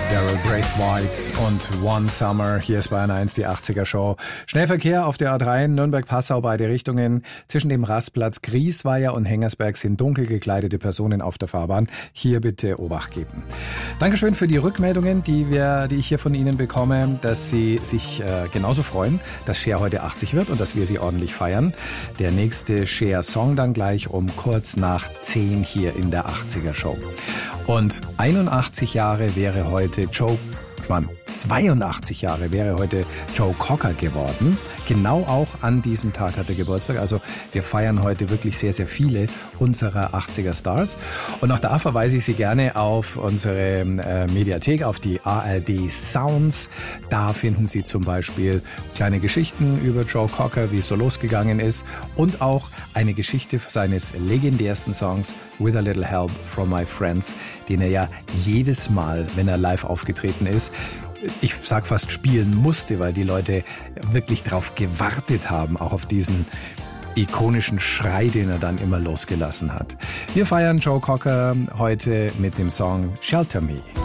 Daryl Braithwaite und One Summer. Hier ist Bayern 1, die 80er Show. Schnellverkehr auf der A3 Nürnberg-Passau, beide Richtungen. Zwischen dem Rastplatz Griesweiher und Hengersberg sind dunkel gekleidete Personen auf der Fahrbahn. Hier bitte Obacht geben. Dankeschön für die Rückmeldungen, die ich hier von Ihnen bekomme, dass Sie sich genauso freuen, dass Cher heute 80 wird und dass wir sie ordentlich feiern. Der nächste Cher-Song dann gleich um kurz nach 10 hier in der 80er Show. Und 81 Jahre wäre heute 82 Jahre wäre heute Joe Cocker geworden. Genau auch an diesem Tag hat er Geburtstag. Also wir feiern heute wirklich sehr, sehr viele unserer 80er Stars. Und auch da verweise ich Sie gerne auf unsere Mediathek, auf die ARD Sounds. Da finden Sie zum Beispiel kleine Geschichten über Joe Cocker, wie es so losgegangen ist. Und auch eine Geschichte seines legendärsten Songs With a Little Help from My Friends, den er ja jedes Mal, wenn er live aufgetreten ist, ich sag fast spielen musste, weil die Leute wirklich drauf gewartet haben, auch auf diesen ikonischen Schrei, den er dann immer losgelassen hat. Wir feiern Joe Cocker heute mit dem Song Shelter Me.